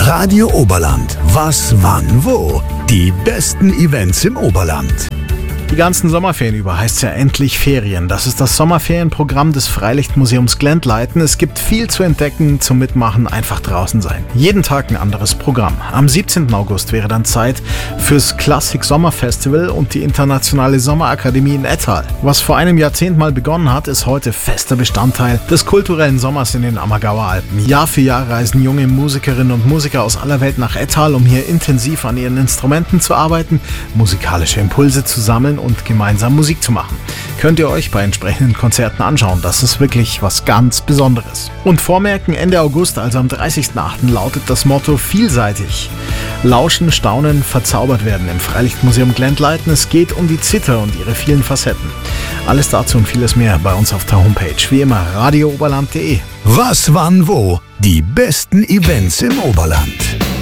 Radio Oberland. Was, wann, wo? Die besten Events im Oberland. Die ganzen Sommerferien über heißt es ja endlich Ferien. Das ist das Sommerferienprogramm des Freilichtmuseums Glendleiten. Es gibt viel zu entdecken, zum Mitmachen, einfach draußen sein. Jeden Tag ein anderes Programm. Am 17. August wäre dann Zeit fürs Klassik Sommerfestival und die Internationale Sommerakademie in Ettal. Was vor einem Jahrzehnt mal begonnen hat, ist heute fester Bestandteil des kulturellen Sommers in den Ammergauer Alpen. Jahr für Jahr reisen junge Musikerinnen und Musiker aus aller Welt nach Ettal, um hier intensiv an ihren Instrumenten zu arbeiten, musikalische Impulse zu sammeln und gemeinsam Musik zu machen. Könnt ihr euch bei entsprechenden Konzerten anschauen. Das ist wirklich was ganz Besonderes. Und vormerken, Ende August, also am 30.08. lautet das Motto vielseitig. Lauschen, staunen, verzaubert werden im Freilichtmuseum Glendleiten. Es geht um die Zither und ihre vielen Facetten. Alles dazu und vieles mehr bei uns auf der Homepage. Wie immer, radiooberland.de. Was, wann, wo? Die besten Events im Oberland.